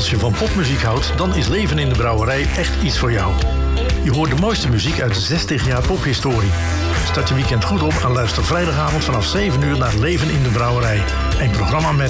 Als je van popmuziek houdt, dan is Leven in de Brouwerij echt iets voor jou. Je hoort de mooiste muziek uit 60 jaar pophistorie. Start je weekend goed op en luister vrijdagavond vanaf 7 uur naar Leven in de Brouwerij. Een programma met